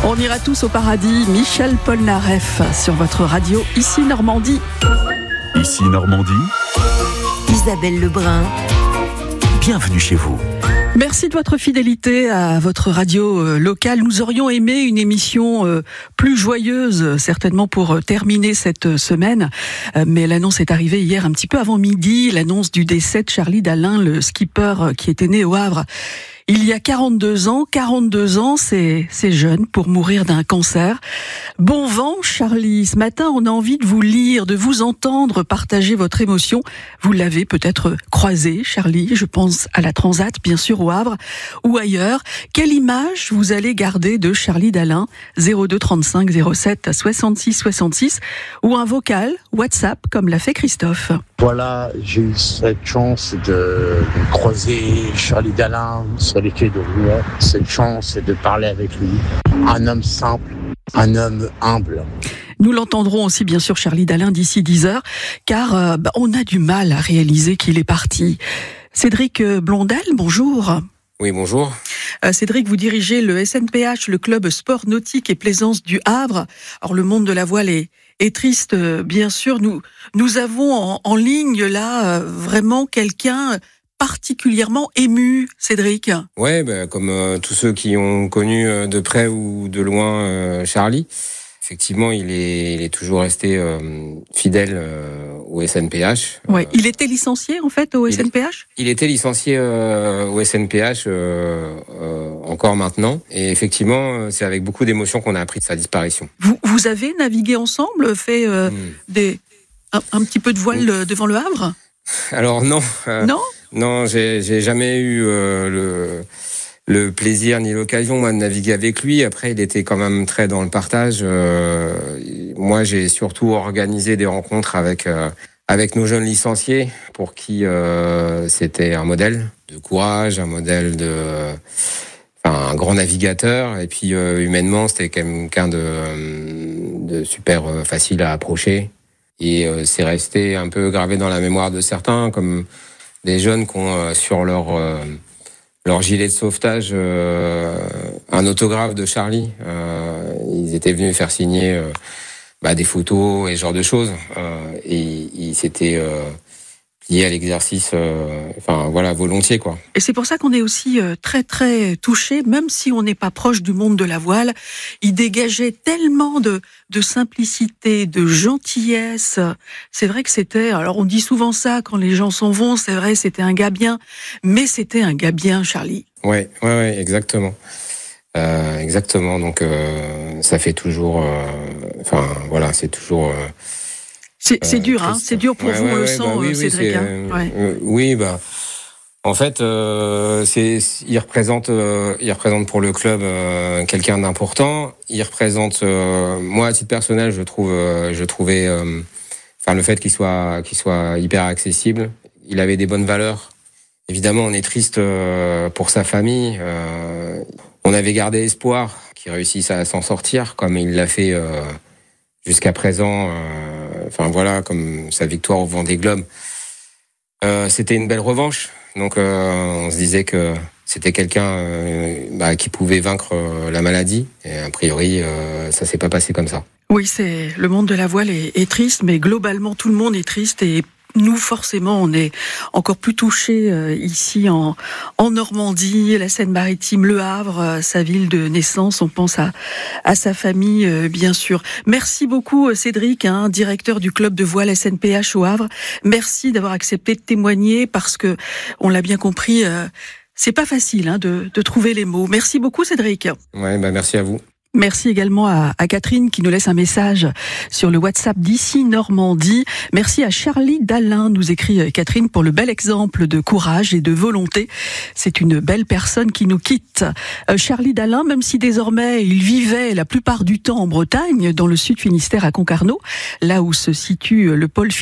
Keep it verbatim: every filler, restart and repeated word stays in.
On ira tous au paradis. Michel Polnareff sur votre radio, ici Normandie. Ici Normandie. Isabelle Lebrun. Bienvenue chez vous. Merci de votre fidélité à votre radio euh, locale. Nous aurions aimé une émission euh, plus joyeuse, certainement pour euh, terminer cette euh, semaine. Euh, mais l'annonce est arrivée hier un petit peu avant midi, l'annonce du décès de Charlie Dalin, le skipper euh, qui était né au Havre il y a quarante-deux ans. quarante-deux ans, c'est, c'est jeune pour mourir d'un cancer. Bon vent, Charlie. Ce matin, on a envie de vous lire, de vous entendre partager votre émotion. Vous l'avez peut-être croisé, Charlie. Je pense à la Transat, bien sûr, au Havre ou ailleurs. Quelle image vous allez garder de Charlie Dalin? zéro deux trente-cinq zéro sept soixante-six soixante-six ou un vocal WhatsApp comme l'a fait Christophe. Voilà, j'ai eu cette chance de, de croiser Charlie Dalin sur les quais de Rouen. Cette chance, c'est de parler avec lui. Un homme simple, un homme humble. Nous l'entendrons aussi, bien sûr, Charlie Dalin, d'ici dix heures, car euh, bah, on a du mal à réaliser qu'il est parti. Cédric Blondel, bonjour. Oui, bonjour. Euh, Cédric, vous dirigez le S N P H, le club sport nautique et plaisance du Havre. Alors, le monde de la voile est, est triste, euh, bien sûr. Nous, nous avons en, en ligne, là, euh, vraiment quelqu'un particulièrement ému, Cédric. Ouais, bah, comme euh, tous ceux qui ont connu euh, de près ou de loin euh, Charlie. Effectivement, il est, il est toujours resté euh, fidèle euh, au S N P H. Ouais, il était licencié en fait au S N P H. Il, il était licencié euh, au S N P H euh, euh, encore maintenant. Et effectivement, c'est avec beaucoup d'émotion qu'on a appris de sa disparition. Vous, vous avez navigué ensemble, fait euh, mmh. des un, un petit peu de voile mmh. devant le Havre? Alors non. Euh, non. Non, j'ai, j'ai jamais eu euh, le. le plaisir ni l'occasion, moi, de naviguer avec lui. Après, il était quand même très dans le partage. Euh, moi, j'ai surtout organisé des rencontres avec euh, avec nos jeunes licenciés, pour qui euh, c'était un modèle de courage, un modèle de, enfin, un grand navigateur. Et puis, euh, humainement, c'était quelqu'un de, de super facile à approcher. Et euh, c'est resté un peu gravé dans la mémoire de certains, comme des jeunes qui ont euh, sur leur euh, leur gilet de sauvetage, euh, un autographe de Charlie. Euh, ils étaient venus faire signer euh, bah, des photos et ce genre de choses. Euh, et ils s'étaient euh, pliés à l'exercice, euh, enfin voilà, volontiers quoi. Et c'est pour ça qu'on est aussi euh, très très touché, même si on n'est pas proche du monde de la voile. Il dégageait tellement de de simplicité, de gentillesse. C'est vrai que c'était, alors on dit souvent ça quand les gens s'en vont, c'est vrai, c'était un gars bien, mais c'était un gars bien, Charlie. Ouais, ouais, ouais, exactement. Euh, exactement, donc euh, ça fait toujours, euh, enfin voilà, c'est toujours... Euh, c'est c'est euh, dur, hein, c'est dur pour ouais, vous, ouais, on le ouais, sent, bah, oui, Cédric. Oui, hein, ouais. euh, oui, bah... En fait, euh, c'est, il représente, euh, il représente pour le club euh, quelqu'un d'important. Il représente, euh, moi à titre personnel, je trouve, euh, je trouvais, euh, enfin le fait qu'il soit, qu'il soit hyper accessible. Il avait des bonnes valeurs. Évidemment, on est triste euh, pour sa famille. Euh, on avait gardé espoir qu'il réussisse à s'en sortir, comme il l'a fait euh, jusqu'à présent. Euh, enfin voilà, comme sa victoire au Vendée Globe. Euh, c'était une belle revanche. Donc euh, on se disait que c'était quelqu'un euh, bah, qui pouvait vaincre euh, la maladie. Et a priori, euh, ça s'est pas passé comme ça. Oui, c'est le monde de la voile est, est triste, mais globalement tout le monde est triste et nous, forcément, on est encore plus touchés euh, ici en, en Normandie, la Seine-Maritime, Le Havre, euh, sa ville de naissance. On pense à, à sa famille, euh, bien sûr. Merci beaucoup, Cédric, hein, directeur du club de voile S N P H au Havre. Merci d'avoir accepté de témoigner parce que, on l'a bien compris, euh, c'est pas facile hein, de, de trouver les mots. Merci beaucoup, Cédric. Ouais, bah merci à vous. Merci également à, à Catherine qui nous laisse un message sur le WhatsApp d'ici Normandie. Merci à Charlie Dalin, nous écrit Catherine, pour le bel exemple de courage et de volonté. C'est une belle personne qui nous quitte. Euh, Charlie Dalin, même si désormais il vivait la plupart du temps en Bretagne, dans le sud Finistère à Concarneau, là où se situe le pôle